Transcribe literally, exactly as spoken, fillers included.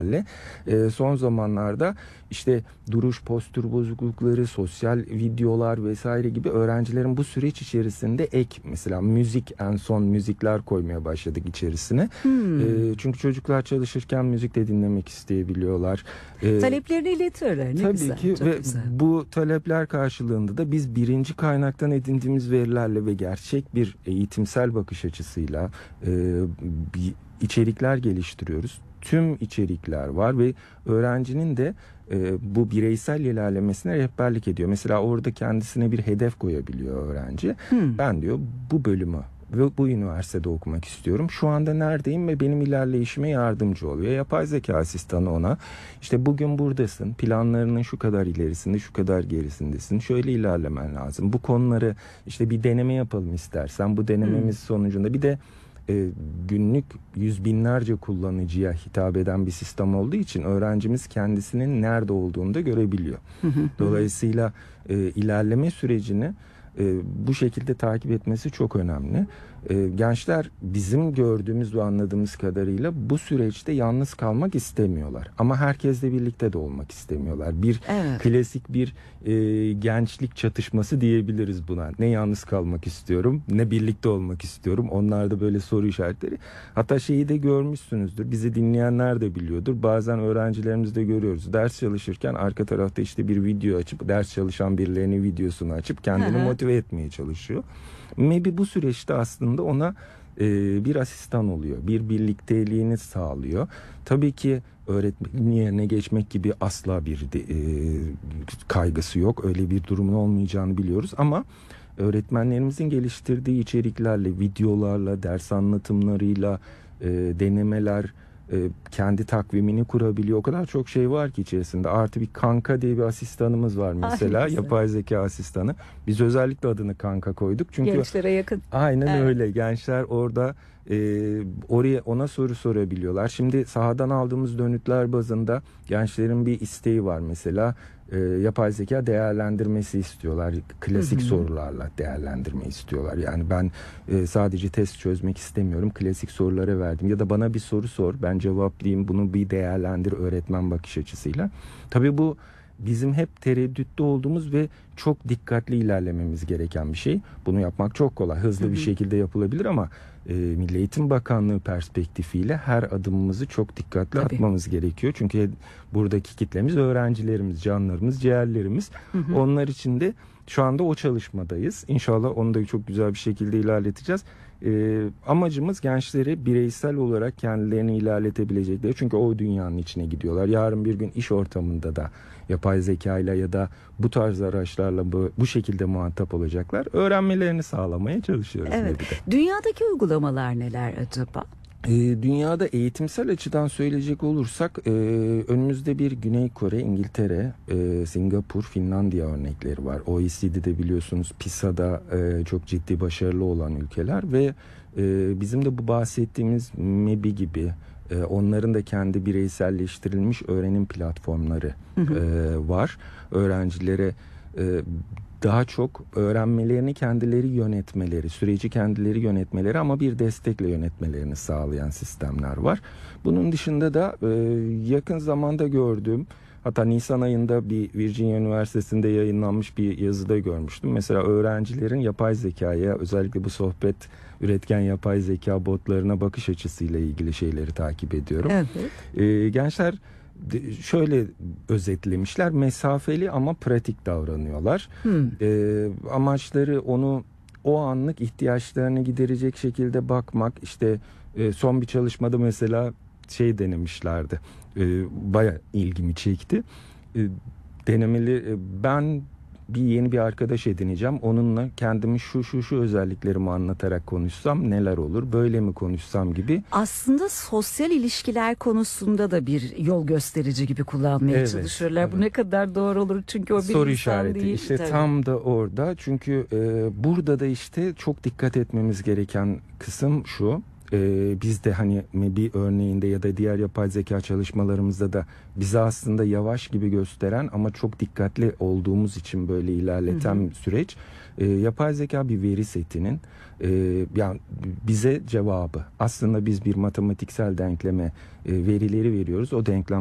E, son zamanlarda işte duruş, postür bozuklukları, sosyal videolar vesaire gibi öğrencilerin bu süreç içerisinde ek mesela müzik, en son müzikler koymaya başladık içerisine. Hmm. E, çünkü çocuklar çalışırken müzik de dinlemek isteyebiliyorlar. E, Taleplerini iletiyorlar. Ne tabii güzel. ki Çok ve güzel. bu talepler karşılığında da biz birinci kaynaktan edindiğimiz verilerle ve gerçek bir eğitimsel bakış açısıyla e, bir içerikler geliştiriyoruz. Tüm içerikler var ve öğrencinin de e, bu bireysel ilerlemesine rehberlik ediyor. Mesela orada kendisine bir hedef koyabiliyor öğrenci. Hmm. Ben diyor bu bölümü ve bu üniversitede okumak istiyorum. Şu anda neredeyim ve benim ilerleyişime yardımcı oluyor. Yapay zeka asistanı ona işte bugün buradasın, planlarının şu kadar ilerisinde, şu kadar gerisindesin. Şöyle ilerlemen lazım. Bu konuları işte bir deneme yapalım istersen. Bu denememiz hmm. sonucunda bir de E, günlük yüz binlerce kullanıcıya hitap eden bir sistem olduğu için öğrencimiz kendisinin nerede olduğunu da görebiliyor. Dolayısıyla e, ilerleme sürecini e, bu şekilde takip etmesi çok önemli. E, gençler bizim gördüğümüz ve anladığımız kadarıyla bu süreçte yalnız kalmak istemiyorlar. Ama herkesle birlikte de olmak istemiyorlar. Bir evet. klasik bir e, gençlik çatışması diyebiliriz buna. Ne yalnız kalmak istiyorum, ne birlikte olmak istiyorum. Onlar da böyle soru işaretleri. Hatta şeyi de görmüşsünüzdür. Bizi dinleyenler de biliyordur. Bazen öğrencilerimiz de görüyoruz. Ders çalışırken arka tarafta işte bir video açıp ders çalışan birilerinin videosunu açıp kendini motive etmeye çalışıyor. Maybe bu süreçte aslında ona e, bir asistan oluyor. Bir birlikteliğini sağlıyor. Tabii ki öğretmenin yerine geçmek gibi asla bir de, e, kaygısı yok. Öyle bir durumun olmayacağını biliyoruz ama öğretmenlerimizin geliştirdiği içeriklerle, videolarla, ders anlatımlarıyla, e, denemeler, e, kendi takvimini kurabiliyor. O kadar çok şey var ki içerisinde. Artı bir Kanka diye bir asistanımız var mesela. Ay, yapay zeka asistanı. Biz özellikle adını Kanka koyduk. Çünkü gençlere yakın. Aynen evet. öyle. Gençler orada e, oraya ona soru sorabiliyorlar. Şimdi sahadan aldığımız dönütler bazında gençlerin bir isteği var mesela. E, yapay zeka değerlendirmesi istiyorlar. Klasik hı hı. sorularla değerlendirme istiyorlar. Yani ben e, sadece test çözmek istemiyorum. Klasik sorulara verdim. Ya da bana bir soru sor. Ben cevaplayayım. Bunu bir değerlendir öğretmen bakış açısıyla. Tabii bu bizim hep tereddütte olduğumuz ve çok dikkatli ilerlememiz gereken bir şey. Bunu yapmak çok kolay. Hızlı hı hı. bir şekilde yapılabilir ama e, Milli Eğitim Bakanlığı perspektifiyle her adımımızı çok dikkatli Tabii. atmamız gerekiyor. Çünkü buradaki kitlemiz öğrencilerimiz, canlarımız, ciğerlerimiz. Hı hı. Onlar için de şu anda o çalışmadayız. İnşallah onu da çok güzel bir şekilde ilerleteceğiz. Ee, amacımız gençleri bireysel olarak kendilerini ilerletebilecekleri. Çünkü o dünyanın içine gidiyorlar. Yarın bir gün iş ortamında da yapay zekayla ya da bu tarz araçlarla bu, bu şekilde muhatap olacaklar. Öğrenmelerini sağlamaya çalışıyoruz. Evet. Dünyadaki uygulamalar neler acaba? E, dünyada eğitimsel açıdan söyleyecek olursak e, önümüzde bir Güney Kore, İngiltere, e, Singapur, Finlandiya örnekleri var. O E C D'de biliyorsunuz PISA'da e, çok ciddi başarılı olan ülkeler ve e, bizim de bu bahsettiğimiz M E B I gibi e, onların da kendi bireyselleştirilmiş öğrenim platformları hı hı. E, var. Öğrencilere e, daha çok öğrenmelerini kendileri yönetmeleri, süreci kendileri yönetmeleri ama bir destekle yönetmelerini sağlayan sistemler var. Bunun dışında da e, yakın zamanda gördüğüm, hatta Nisan ayında bir Virginia Üniversitesi'nde yayınlanmış bir yazıda görmüştüm. Mesela öğrencilerin yapay zekaya, özellikle bu sohbet üretken yapay zeka botlarına bakış açısıyla ilgili şeyleri takip ediyorum. Evet. E, gençler şöyle özetlemişler, mesafeli ama pratik davranıyorlar. Hmm. E, amaçları onu o anlık ihtiyaçlarını giderecek şekilde bakmak. İşte e, son bir çalışmada mesela şey denemişlerdi. E, bayağı ilgimi çekti. E, denemeli e, ben bir yeni bir arkadaş edineceğim. Onunla kendimi şu şu şu özelliklerimi anlatarak konuşsam neler olur? Böyle mi konuşsam gibi. Aslında sosyal ilişkiler konusunda da bir yol gösterici gibi kullanmaya evet, çalışıyorlar. Evet. Bu ne kadar doğru olur? Çünkü o bir soru insan işareti. değil. İşte tabii. Tam da orada. Çünkü e, burada da işte çok dikkat etmemiz gereken kısım şu. e, biz de hani bir örneğinde ya da diğer yapay zeka çalışmalarımızda da bizi aslında yavaş gibi gösteren ama çok dikkatli olduğumuz için böyle ilerleten hı hı. süreç. E, yapay zeka bir veri setinin e, yani bize cevabı. Aslında biz bir matematiksel denkleme e, verileri veriyoruz. O denklem